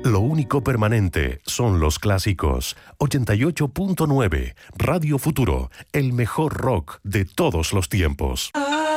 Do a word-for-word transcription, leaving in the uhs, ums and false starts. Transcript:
Lo único permanente son los clásicos. ochenta y ocho punto nueve Radio Futuro, el mejor rock de todos los tiempos.